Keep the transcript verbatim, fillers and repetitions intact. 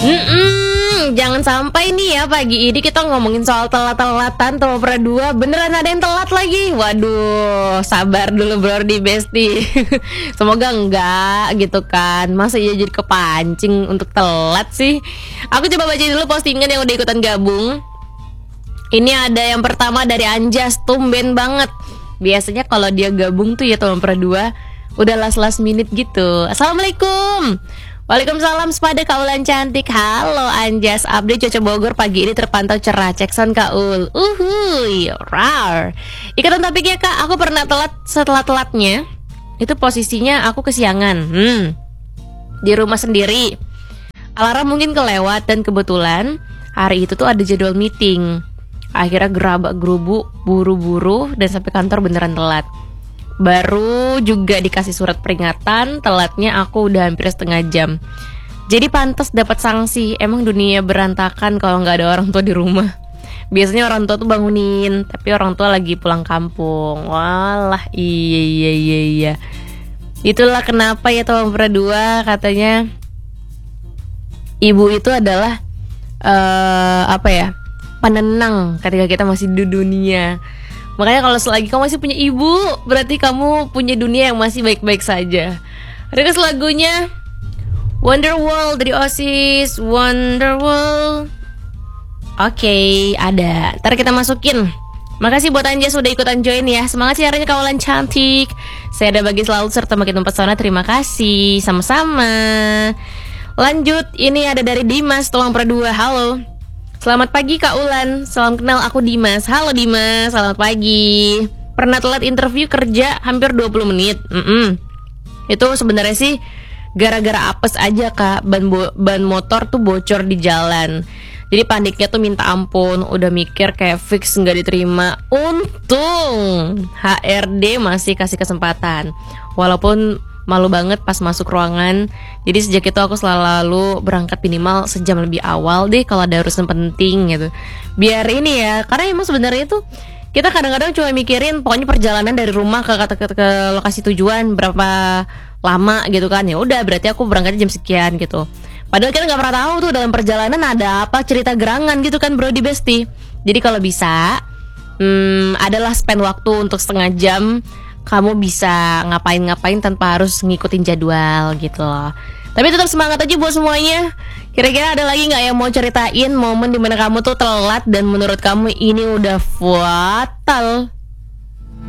Mm-mm, jangan sampai nih ya pagi ini kita ngomongin soal telat-telatan Tomopra dua. Beneran ada yang telat lagi. Waduh, sabar dulu bro di Besti. Semoga enggak gitu kan. Masa iya jadi kepancing untuk telat sih. Aku coba baca dulu postingan yang udah ikutan gabung. Ini ada yang pertama dari Anjas, tumben banget. Biasanya kalau dia gabung tuh ya Tomopra dua udah last last minute gitu. Assalamualaikum. Waalaikumsalam sepada Kaulan cantik. Halo Anjas, update cuaca Bogor pagi ini terpantau cerah. Cek sound Kaul. Uhuy, rar. Ikatan topiknya kak, aku pernah telat setelah telatnya. Itu posisinya aku kesiangan. Hmm. Di rumah sendiri. Alarm mungkin kelewat dan kebetulan hari itu tuh ada jadwal meeting. Akhirnya gerabak gerubuk, buru-buru dan sampai kantor beneran telat. Baru juga dikasih surat peringatan, telatnya aku udah hampir setengah jam. Jadi pantas dapat sanksi. Emang dunia berantakan kalau nggak ada orang tua di rumah. Biasanya orang tua tuh bangunin, tapi orang tua lagi pulang kampung. Walah, iya iya iya iya. Itulah kenapa ya Tomopra dua katanya ibu itu adalah uh, apa ya, penenang ketika kita masih di dunia. Makanya kalau selagi kamu masih punya ibu, berarti kamu punya dunia yang masih baik-baik saja. Request lagunya Wonderwall dari Oasis. Wonderwall. Oke, okay, ada. Ntar kita masukin. Makasih buat Anja sudah ikutan join ya. Semangat siarannya Kaulan cantik. Saya ada bagi selalu serta makin mempesona. Terima kasih. Sama-sama. Lanjut, ini ada dari Dimas Tomopra dua. Halo. Selamat pagi Kak Ulan, salam kenal, aku Dimas. Halo Dimas, selamat pagi. Pernah telat interview kerja hampir dua puluh menit. Mm-mm. Itu sebenarnya sih gara-gara apes aja Kak. Ban, bo- ban motor tuh bocor di jalan. Jadi paniknya tuh minta ampun. Udah mikir kayak fix gak diterima. Untung H R D masih kasih kesempatan. Walaupun malu banget pas masuk ruangan. Jadi sejak itu aku selalu berangkat minimal sejam lebih awal deh kalau ada urusan penting gitu. Biar ini ya, karena emang sebenarnya tuh kita kadang-kadang cuma mikirin pokoknya perjalanan dari rumah ke ke, ke, ke lokasi tujuan berapa lama gitu kan. Ya udah berarti aku berangkatnya jam sekian gitu. Padahal kita nggak pernah tahu tuh dalam perjalanan ada apa cerita gerangan gitu kan bro di Besti. Jadi kalau bisa hmm, adalah spend waktu untuk setengah jam. Kamu bisa ngapain-ngapain tanpa harus ngikutin jadwal gitu loh. Tapi tetap semangat aja buat semuanya. Kira-kira ada lagi gak yang mau ceritain momen dimana kamu tuh telat dan menurut kamu ini udah fatal?